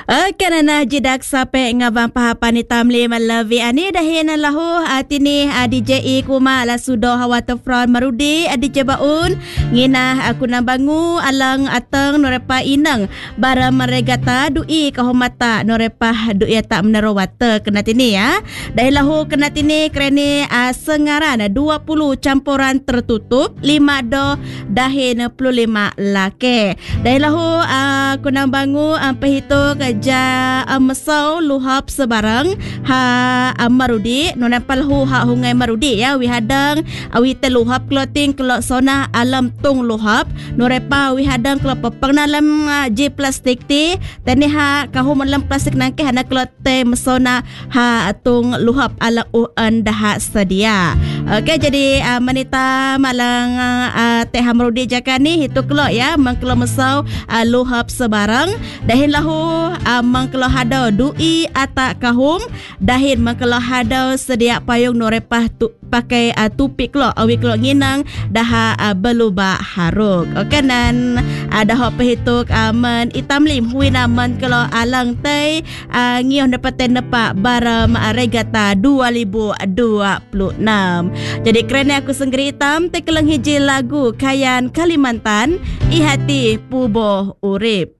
Kanana jidak sampai ngabang pahapan ni tamli malavi ani dahin lahu atini DJ kuma la sudo waterfront marudi DJ baun ngina aku nambangu alang atang norepa inang bara meregata dui kahomata norepa dui tak menero water kena tini ya dahin lahu kena tini kerana sengaran 20 campuran tertutup 5 do dahin 25 lake dahin lahu aku nambangu pehitung ja mesau luhap sebarang marudi nonapal hungai marudi ya wi hadang awi teluhap clothing kelok sona alam tung luhap norepa wi hadang kelok pengnalam je plastik ti tani kahum alam plastik nangke hana klote mesona tung luhap ala dah sedia. Okey jadi manita malang teh marudi jakani hitu kelok ya mangkelo mesau luhap sebarang dahin lahu mangkelo hadau dui atak kahum dahin mangkelo hadau sedia payung norepah pakai tupik lo awi kelo nginang dah beluba haruk okey nan ada hok pehituk men itam lim huina man kelo alang tei ngioh dapat nepak baram regata 2026 jadi kerana aku senggeri hitam te keleng hiji lagu kayan Kalimantan ihati puboh urip.